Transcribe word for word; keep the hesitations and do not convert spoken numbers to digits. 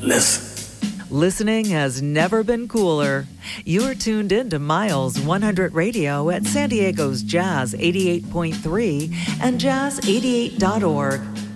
listen. Listening has never been cooler. You're tuned in to Miles one hundred Radio at San Diego's Jazz eighty-eight point three and jazz eighty-eight dot org.